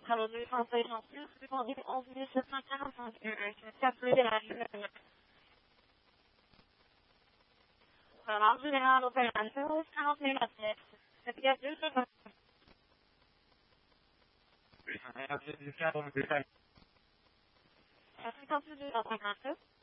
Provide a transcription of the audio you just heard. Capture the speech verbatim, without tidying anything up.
travaux de translation plus pour dire onze mille sept cent quarante-cinq euros. C'est appelé de la journée. Alors, général opérateur, quarante mille assiettes. C'est bien deux secondes. Oui, ça va, c'est du cadre de détail. cinquante-deux cent cinquante-deux.